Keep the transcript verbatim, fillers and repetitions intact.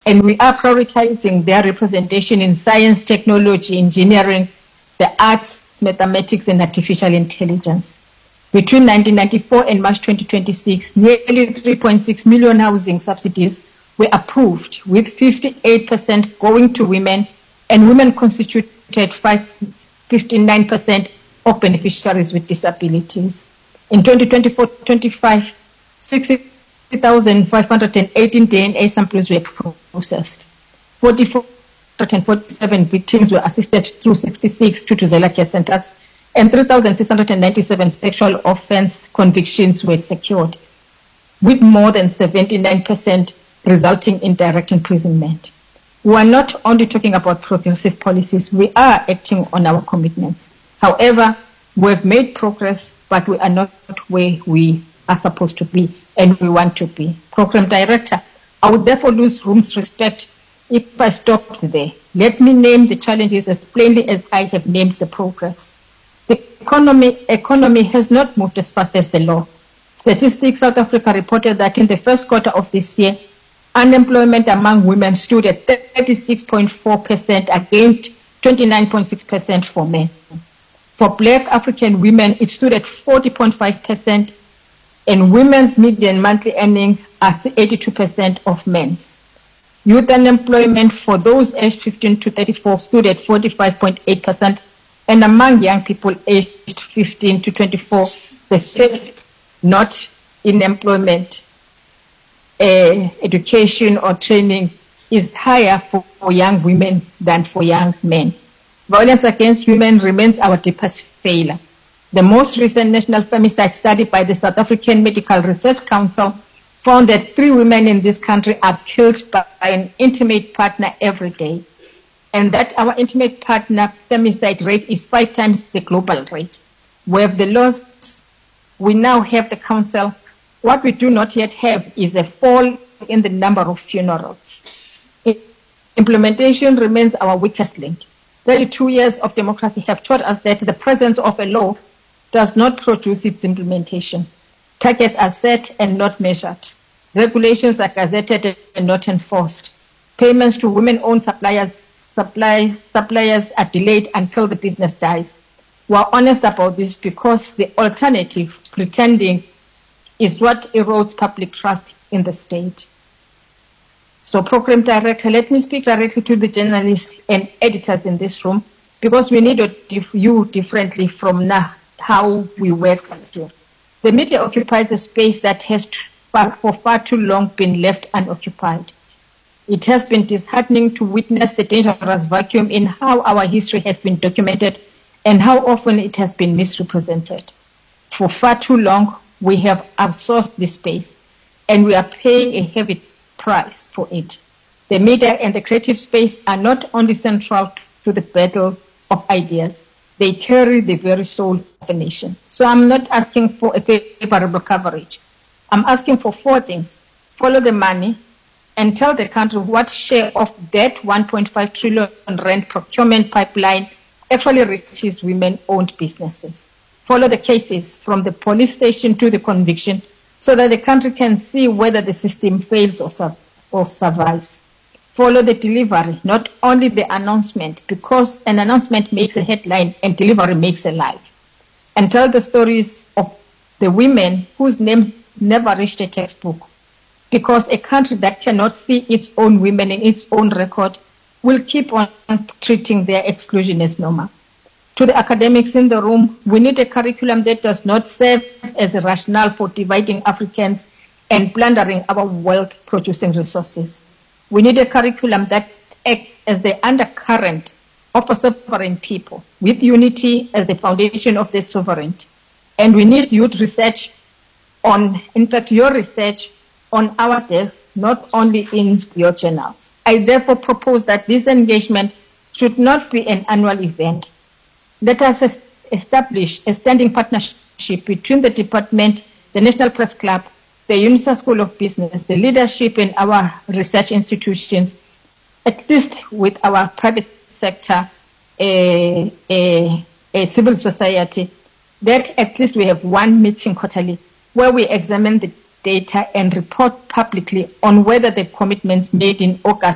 and we are prioritizing their representation in science, technology, engineering, the arts, mathematics, and artificial intelligence. Between nineteen ninety-four and March twenty twenty-six, nearly three point six million housing subsidies were approved, with fifty-eight percent going to women, and women constituted fifty-nine percent of beneficiaries with disabilities. In twenty twenty-four twenty-five, sixty thousand five hundred eighteen D N A samples were processed. four thousand four hundred forty-seven victims were assisted through sixty-six Thuthuzela care centers, and three thousand six hundred ninety-seven sexual offense convictions were secured, with more than seventy-nine percent resulting in direct imprisonment. We are not only talking about progressive policies, we are acting on our commitments. However, we have made progress, but we are not where we are supposed to be and we want to be. Program Director, I would therefore lose room's respect if I stopped there. Let me name the challenges as plainly as I have named the progress. The economy, economy has not moved as fast as the law. Statistics South Africa reported that in the first quarter of this year, unemployment among women stood at thirty-six point four percent against twenty-nine point six percent for men. For Black African women, it stood at forty point five percent, and women's median monthly earnings are eighty-two percent of men's. Youth unemployment for those aged fifteen to thirty-four stood at forty-five point eight percent, and among young people aged fifteen to twenty-four, the share not in employment, uh, education or training is higher for, for young women than for young men. Violence against women remains our deepest failure. The most recent national femicide study by the South African Medical Research Council found that three women in this country are killed by an intimate partner every day, and that our intimate partner femicide rate is five times the global rate. We have the laws, we now have the council. What we do not yet have is a fall in the number of funerals. Implementation remains our weakest link. thirty-two years of democracy have taught us that the presence of a law does not produce its implementation. Targets are set and not measured. Regulations are gazetted and not enforced. Payments to women-owned suppliers, supplies, suppliers are delayed until the business dies. We are honest about this because the alternative, pretending, is what erodes public trust in the state. So, Program Director, let me speak directly to the journalists and editors in this room, because we need to view differently from now how we work here. The media occupies a space that has for far too long been left unoccupied. It has been disheartening to witness the dangerous vacuum in how our history has been documented and how often it has been misrepresented. For far too long, we have outsourced this space, and we are paying a heavy price for it. The media and the creative space are not only central to the battle of ideas, they carry the very soul of a nation. So I'm not asking for a favorable coverage. I'm asking for four things. Follow the money and tell the country what share of that one point five trillion rand procurement pipeline actually reaches women-owned businesses. Follow the cases from the police station to the conviction so that the country can see whether the system fails or, sur- or survives. Follow the delivery, not only the announcement, because an announcement makes a headline and delivery makes a life. And tell the stories of the women whose names never reached a textbook, because a country that cannot see its own women in its own record will keep on treating their exclusion as normal. To the academics in the room, we need a curriculum that does not serve as a rationale for dividing Africans and plundering our wealth-producing resources. We need a curriculum that acts as the undercurrent of a sovereign people, with unity as the foundation of this sovereignty. And we need youth research on, in fact, your research on our deaths, not only in your journals. I therefore propose that this engagement should not be an annual event. Let us establish a standing partnership between the department, the National Press Club, the UNISA School of Business, the leadership in our research institutions, at least with our private sector, a, a, a civil society, that at least we have one meeting quarterly where we examine the data and report publicly on whether the commitments made in August